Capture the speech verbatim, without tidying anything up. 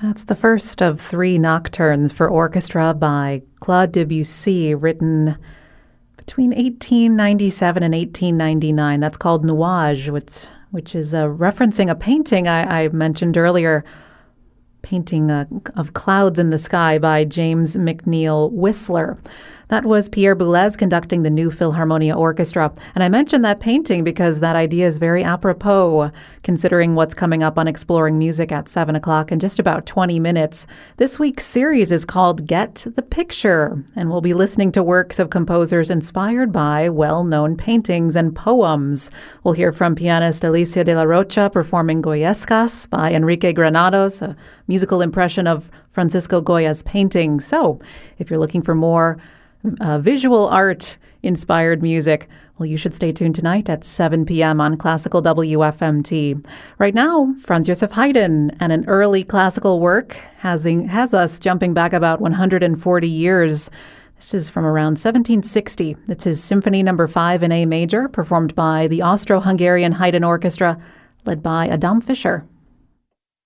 That's the first of three nocturnes for orchestra by Claude Debussy, written between eighteen ninety-seven and eighteen ninety-nine. That's called Nuages, which, which is uh, referencing a painting I, I mentioned earlier, painting uh, of clouds in the sky by James McNeill Whistler. That was Pierre Boulez conducting the New Philharmonia Orchestra. And I mentioned that painting because that idea is very apropos, considering what's coming up on Exploring Music at seven o'clock in just about twenty minutes. This week's series is called Get the Picture, and we'll be listening to works of composers inspired by well-known paintings and poems. We'll hear from pianist Alicia de la Rocha performing Goyescas by Enrique Granados, a musical impression of Francisco Goya's painting. So, if you're looking for more Uh, visual art-inspired music, well, you should stay tuned tonight at seven p.m. on Classical W F M T. Right now, Franz Joseph Haydn and an early classical work has, has us jumping back about one hundred forty years. This is from around seventeen sixty. It's his Symphony Number five in A major, performed by the Austro-Hungarian Haydn Orchestra, led by Adam Fischer.